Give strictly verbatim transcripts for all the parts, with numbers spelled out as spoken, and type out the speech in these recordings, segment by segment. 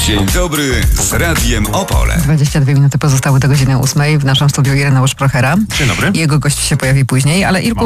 Dzień dobry z Radiem Opole. dwadzieścia dwie minuty pozostały do godziny ósmej. W naszym studiu Ireneusz Prochera. Dzień dobry. Jego gość się pojawi później, ale Irku,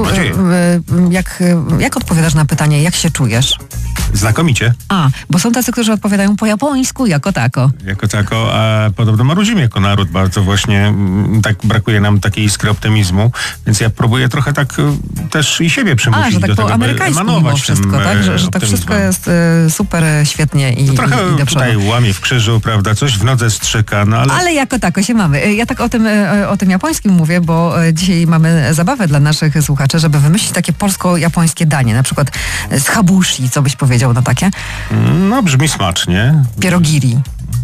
jak, jak odpowiadasz na pytanie, jak się czujesz? Znakomicie. A, bo są tacy, którzy odpowiadają po japońsku, jako tako. Jako tako, a podobno marudzimy jako naród bardzo właśnie, m, tak brakuje nam takiej iskry optymizmu, więc ja próbuję trochę tak y, też i siebie przymusić A, że tak do po tego, amerykańsku mimo wszystko, tym, tak? Że, że tak wszystko jest y, super świetnie i, to trochę i, i do przodu. tutaj łamie w krzyżu, prawda, coś w nodze strzyka, no ale... Ale jako tako się mamy. Ja tak o tym, o tym japońskim mówię, bo dzisiaj mamy zabawę dla naszych słuchaczy, żeby wymyślić takie polsko-japońskie danie, na przykład z habushi, co byś powiedział na takie? No, brzmi smacznie. Pierogiri.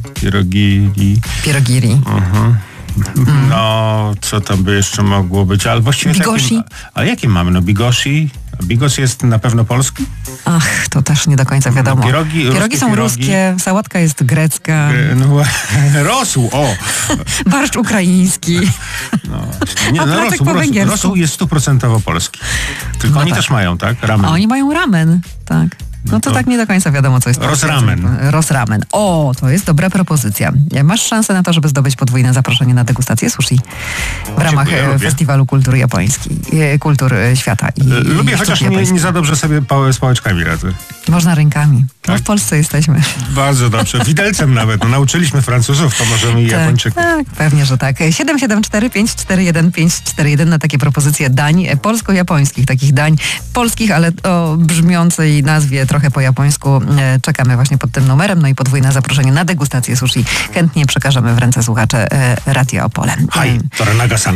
Pierogiri. Pierogiri. Mhm. Mm. No, co tam by jeszcze mogło być? Ale właściwie bigoshi? Takim, ale jakim mamy? No bigoshi? Bigos jest na pewno polski? Ach, to też nie do końca wiadomo. Pierogi, pierogi są pierogi. ruskie, sałatka jest grecka. No, rosół, o! Barszcz ukraiński. No, nie, A no, placek rosół, po rosół, węgiersku. rosół jest stuprocentowo polski. Tylko No oni tak. też mają, tak? Ramen. A oni mają ramen, tak. No to, to tak nie do końca wiadomo, co jest. Rosramen. Rosramen. O, to jest dobra propozycja. Masz szansę na to, żeby zdobyć podwójne zaproszenie na degustację sushi w ramach dziękuję, e, Festiwalu Kultury Japońskiej, e, Kultur e, Świata. I, Lubię, i chociaż sztuk nie, japoński. nie za dobrze sobie pał, z pałeczkami radzę. Można rękami. No Tak? w Polsce jesteśmy. Bardzo dobrze. Widelcem nawet. No, nauczyliśmy Francuzów, to możemy i Tak, Japończyków. tak, pewnie, że tak. siedem siedem cztery pięć cztery jeden pięć cztery jeden na takie propozycje dań e, polsko-japońskich, takich dań polskich, ale o brzmiącej nazwie trochę po japońsku. E, czekamy właśnie pod tym numerem, no i podwójne zaproszenie na degustację sushi. Chętnie przekażemy w ręce słuchacze e, Radia Opole. Haj, Toranaga-san.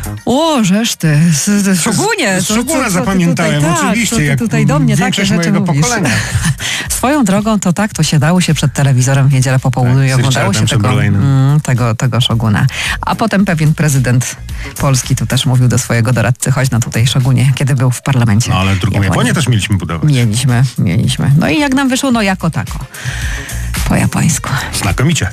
O, żeż ty, z, z Szogunie. Z co- Szoguna co- co ty zapamiętałem, tutaj, tak, oczywiście, co ty jak tutaj do mnie takie większość rzeczy mojego mówisz. pokolenia. Swoją drogą to tak, to siadało się przed telewizorem w niedzielę po południu Tak, i z oglądało się Richardem tego, Chamberlainem. mm, tego, tego Szoguna. A potem pewien prezydent Polski tu też mówił do swojego doradcy, chodź no tutaj Szogunie, kiedy był w parlamencie. No ale drugą Japonii. Japonię też mieliśmy budować. Mieliśmy, mieliśmy. No i jak nam wyszło, no jako tako. Po japońsku. Znakomicie.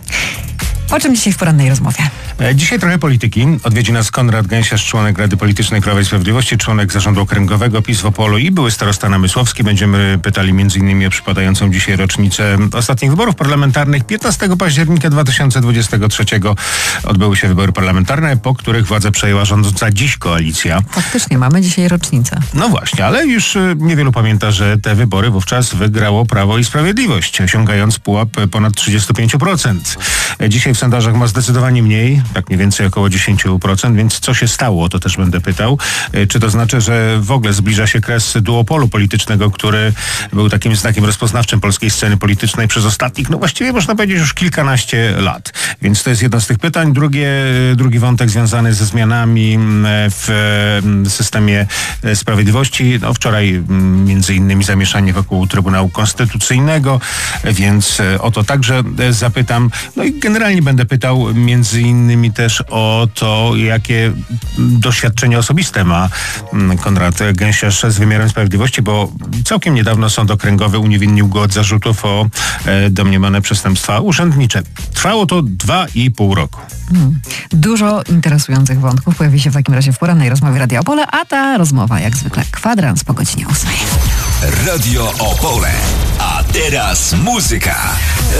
O czym dzisiaj w porannej rozmowie? E, Dzisiaj trochę polityki. Odwiedzi nas Konrad Gęsiarz, członek Rady Politycznej Prawa i Sprawiedliwości, członek Zarządu Okręgowego PiS w Opolu i były starosta namysłowski. Będziemy pytali między innymi o przypadającą dzisiaj rocznicę ostatnich wyborów parlamentarnych. piętnastego października dwa tysiące dwudziestego trzeciego odbyły się wybory parlamentarne, po których władzę przejęła rządząca dziś koalicja. Faktycznie, mamy dzisiaj rocznicę. No właśnie, ale już y, niewielu pamięta, że te wybory wówczas wygrało Prawo i Sprawiedliwość, osiągając pułap ponad trzydzieści pięć procent. E, Dzisiaj w sondażach ma zdecydowanie mniej, tak mniej więcej około dziesięć procent, więc co się stało, to też będę pytał. E, Czy to znaczy, że w ogóle zbliża się kres duopolu politycznego, który był takim znakiem rozpoznawczym polskiej sceny politycznej przez ostatnich, no właściwie można powiedzieć już kilkanaście lat. Więc to jest jedno z tych pytań. Drugie, drugi wątek związany ze zmianami mm, w mm, systemie e, sprawiedliwości. No wczoraj mm, między innymi zamieszanie wokół Trybunału Konstytucyjnego, e, więc e, o to także e, zapytam. No i generalnie będę pytał między innymi też o to, jakie doświadczenie osobiste ma mm, Konrad Gęsiarz z wymiarem sprawiedliwości, bo całkiem niedawno Sąd Okręgowy uniewinnił go od zarzutów o e, domniemane przestępstwa urzędnicze. Trwało to dwa i pół roku. Hmm. Dużo interesujących wątków pojawi się w takim razie w porannej rozmowie Radia Opole, a ta rozmowa jak zwykle kwadrans po godzinie ósmej. Radio Opole. A teraz muzyka.